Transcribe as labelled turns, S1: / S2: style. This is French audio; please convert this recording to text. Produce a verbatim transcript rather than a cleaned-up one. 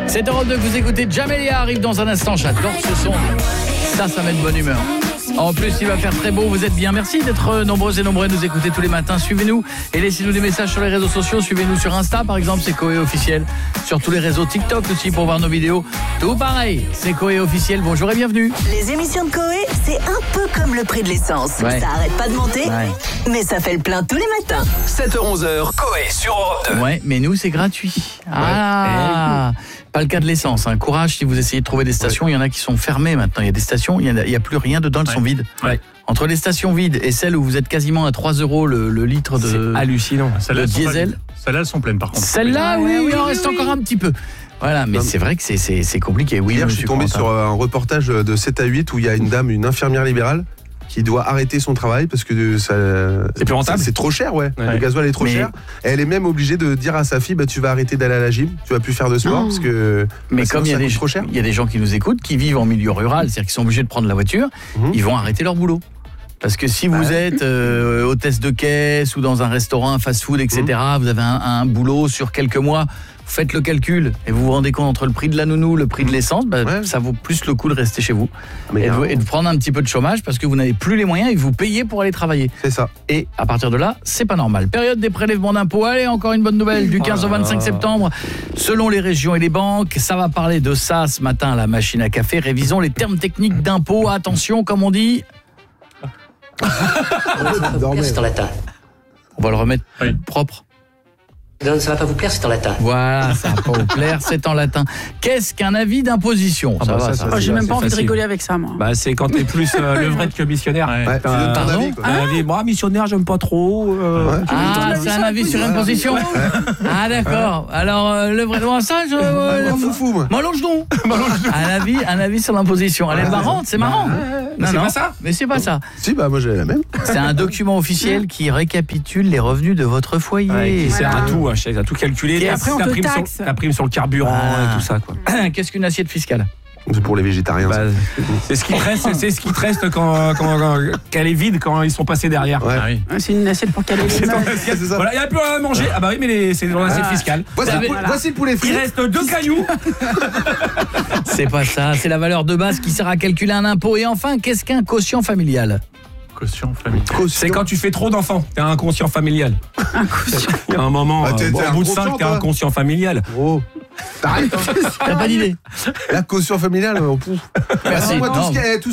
S1: sept heures deux que vous écoutez, Jamelia arrive dans un instant. J'adore ce son. Ça, ça met de bonne humeur. En plus, il va faire très beau, vous êtes bien. Merci d'être nombreux et nombreux à nous écouter tous les matins. Suivez-nous et laissez-nous des messages sur les réseaux sociaux. Suivez-nous sur Insta, par exemple, c'est Coé Officiel. Sur tous les réseaux, TikTok aussi pour voir nos vidéos. Tout pareil, c'est Coé Officiel. Bonjour et bienvenue.
S2: Les émissions de Coé, c'est un peu comme le prix de l'essence.
S1: Ouais.
S2: Ça arrête pas de monter,
S1: Ouais.
S2: mais ça fait le plein tous les matins.
S3: sept heures onze, Coé sur Europe deux.
S1: Ouais, mais nous, c'est gratuit. Ah, pas le cas de l'essence. Hein. Courage si vous essayez de trouver des stations. Ouais. Il y en a qui sont fermées maintenant. Il y a des stations, il n'y a, a plus rien dedans, elles ouais. sont vides.
S4: Ouais.
S1: Entre les stations vides et celles où vous êtes quasiment à trois euros le, le litre de,
S4: c'est hallucinant.
S1: de diesel.
S4: Celles-là, elles sont pleines par contre.
S1: Celles-là, oui, oui, oui, il en reste oui, encore oui. un petit peu. Voilà, mais non, c'est vrai que c'est, c'est, c'est compliqué. Oui,
S5: hier, je suis tombé
S1: Corentin.
S5: sur un reportage de sept à huit où il y a une dame, une infirmière libérale, qui doit arrêter son travail parce que ça,
S4: c'est plus rentable.
S5: C'est, c'est trop cher, ouais. ouais. Le gasoil est trop mais... cher. Et elle est même obligée de dire à sa fille, bah, tu vas arrêter d'aller à la gym, tu vas plus faire de sport non. parce que.
S1: Mais
S5: bah,
S1: comme il y a des
S5: trop cher.
S1: Il y a des gens qui nous écoutent, qui vivent en milieu rural, c'est-à-dire qu'ils sont obligés de prendre la voiture, mmh. ils vont arrêter leur boulot. Parce que si vous ah. êtes euh, hôtesse de caisse ou dans un restaurant, un fast-food, et cetera, mmh. vous avez un, un boulot sur quelques mois, vous faites le calcul et vous vous rendez compte entre le prix de la nounou, le prix de l'essence, bah, ouais. ça vaut plus le coup de rester chez vous et de, et de prendre un petit peu de chômage parce que vous n'avez plus les moyens et vous payez pour aller travailler.
S5: C'est ça.
S1: Et à partir de là, c'est pas normal. Période des prélèvements d'impôts. Allez, encore une bonne nouvelle du quinze au vingt-cinq septembre. Selon les régions et les banques, ça va parler de ça ce matin à la machine à café. Révisons les termes techniques d'impôts. Attention, comme on dit...
S6: C'est en latin.
S1: On va le remettre oui. propre.
S6: Non, ça va pas vous plaire, c'est en latin.
S1: Voilà, ça va pas vous plaire, c'est en latin. Qu'est-ce qu'un avis d'imposition?
S7: ah
S1: ça
S7: bah
S1: va,
S7: ça,
S1: ça,
S7: ça, oh, J'ai même pas envie facile. de rigoler avec ça, moi.
S4: Bah, c'est quand t'es plus euh, levrette que missionnaire. Ouais.
S5: Ouais,
S4: t'as un,
S5: ton avis, quoi.
S4: un avis. Moi, missionnaire, j'aime pas trop. Euh,
S5: ouais.
S1: Ah, c'est un avis sur imposition. Ah, d'accord. Alors, euh, levrette, ça, je.
S5: Euh, foufou, moi.
S1: M'allonge donc. Un avis, un avis sur l'imposition. Elle est marrante, c'est marrant.
S4: Mais c'est pas ça.
S1: Mais c'est pas ça.
S5: Si, bah, moi, j'ai la même.
S1: C'est un document officiel qui récapitule les revenus de votre foyer.
S4: Ouais, qui sert à tout, à tout calculer.
S7: Et après, on te taxe.
S4: Sur, la prime sur le carburant ah. et tout ça, quoi.
S1: Qu'est-ce qu'une assiette fiscale?
S5: C'est pour les végétariens.
S4: Bah, c'est ce qui te reste, c'est ce qui te reste quand, quand, quand qu'elle est vide quand ils sont passés derrière.
S5: Ouais.
S7: Ah oui. C'est une assiette pour caler les mains.
S5: C'est ça.
S4: Voilà, il n'y a plus rien à manger. Ah bah oui, mais les, c'est dans l'assiette ah. fiscale.
S5: Voici,
S1: avez,
S5: voilà. voici le poulet frit.
S4: Il reste deux cailloux.
S1: C'est pas ça, c'est la valeur de base qui sert à calculer un impôt. Et enfin, qu'est-ce qu'un quotient familial?
S4: Quotient familial. C'est quand tu fais trop d'enfants, t'es un inconscient familial.
S7: Inconscient.
S4: Il y a un moment,
S5: ah,
S4: bon, au bout de cinq, t'es un inconscient familial.
S5: Oh. T'arrêtes, hein.
S1: T'as pas d'idée?
S5: La caution familiale, on pouf.
S1: Merci.
S5: Moi, tout ce qui est, tout